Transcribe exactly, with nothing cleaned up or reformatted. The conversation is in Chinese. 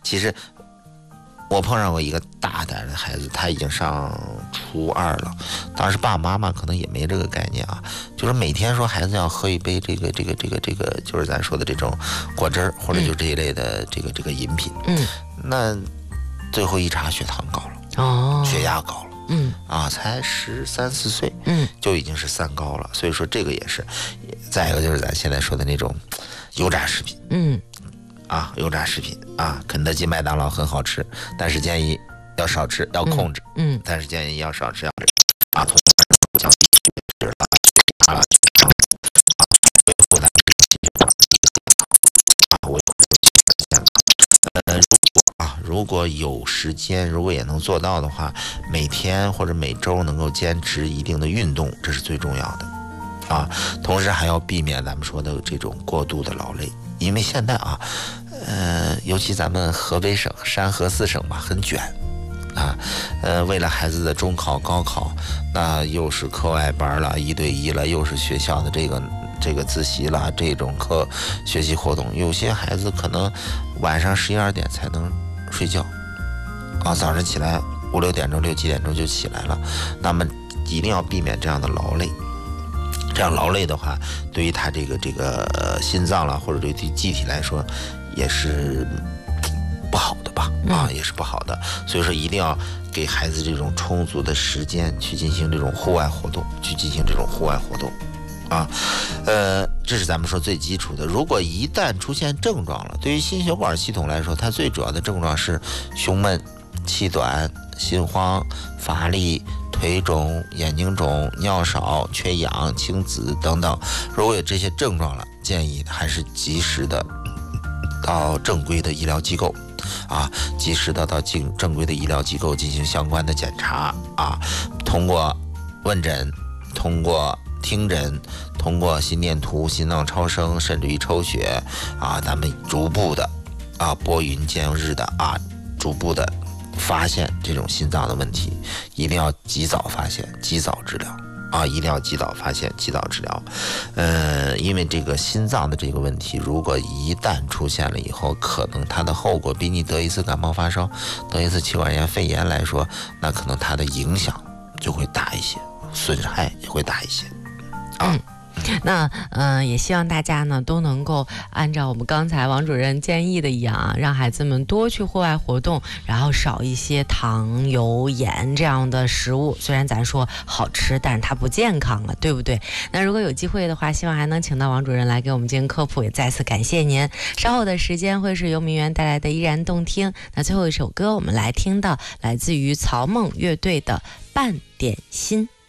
其实我碰上过一个大点的孩子，他已经上初二了，当时爸爸妈妈可能也没这个概念啊，就是每天说孩子要喝一杯这个这个这个这个，就是咱说的这种果汁儿，或者就这一类的这个这个饮品，嗯，那最后一查血糖高了，哦，血压高了，嗯，啊，才十三四岁，嗯，就已经是三高了，所以说这个也是，再一个就是咱现在说的那种油炸食品，嗯。啊，油炸食品啊，肯德基、麦当劳很好吃，但是建议要少吃，要控制。嗯，嗯但是建议要少吃，要啊，同时降低血脂了，啊，维护咱们啊，维护健康。呃，如果啊，如果有时间，如果也能做到的话，每天或者每周能够坚持一定的运动，这是最重要的。啊，同时还要避免咱们说的这种过度的劳累，因为现在啊。呃，尤其咱们河北省山河四省吧，很卷啊。呃，为了孩子的中考、高考，那又是课外班了，一对一了，又是学校的这个这个自习了，这种课学习活动，有些孩子可能晚上十一二点才能睡觉啊，早上起来五六点钟、六七点钟就起来了，那么一定要避免这样的劳累。这样劳累的话，对于他这个这个、呃、心脏了，或者对机体来说，也是不好的吧？啊，也是不好的。所以说，一定要给孩子这种充足的时间去进行这种户外活动，去进行这种户外活动。啊，呃，这是咱们说最基础的。如果一旦出现症状了，对于心血管系统来说，它最主要的症状是胸闷、气短、心慌、乏力。腿肿、眼睛肿、尿少、缺氧、青紫等等，如果有这些症状了，建议还是及时的到正规的医疗机构啊，及时的到正正规的医疗机构进行相关的检查啊，通过问诊，通过听诊，通过心电图、心脏超声，甚至于抽血啊，咱们逐步的啊，拨云见日的啊，逐步的。发现这种心脏的问题，一定要及早发现，及早治疗啊！一定要及早发现，及早治疗。呃，因为这个心脏的这个问题，如果一旦出现了以后，可能它的后果比你得一次感冒发烧、得一次气管炎、肺炎来说，那可能它的影响就会大一些，损害也会大一些啊。嗯那嗯、呃，也希望大家呢都能够按照我们刚才王主任建议的一样啊，让孩子们多去户外活动，然后少一些糖油盐这样的食物。虽然咱说好吃，但是它不健康了，对不对？那如果有机会的话，希望还能请到王主任来给我们进行科普，也再次感谢您。稍后的时间会是由明媛带来的依然动听。那最后一首歌，我们来听到来自于曹梦乐队的《半点心》。